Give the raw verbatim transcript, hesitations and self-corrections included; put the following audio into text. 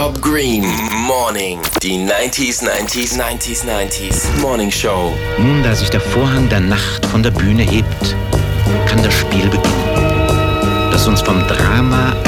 Rob Green, Morning. Die neunziger, neunziger, neunziger, neunziger Morning Show. Nun, da sich der Vorhang der Nacht von der Bühne hebt, kann das Spiel beginnen, das uns vom Drama